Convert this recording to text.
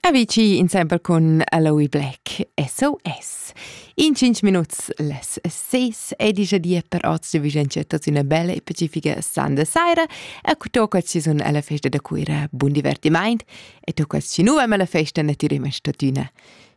Avicii insieme con Aloe Black SOS. In 5 minuti les 6 è di giorno per oggi vi giunge una bella e pacifica sanda sera e tocca ci sono alla festa da cura buon divertimento e tocca ci nuove alla festa naturalmente stadina